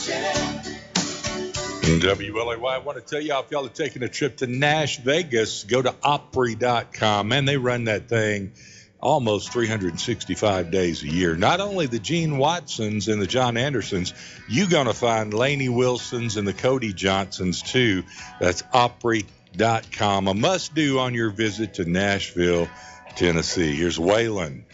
WLAY, I want to tell y'all, if y'all are taking a trip to Nash Vegas, go to Opry.com. Man, they run that thing almost 365 days a year. Not only the Gene Watsons and the John Andersons, you're going to find Lainey Wilsons and the Cody Johnsons, too. That's Opry.com. A must-do on your visit to Nashville, Tennessee. Here's Waylon.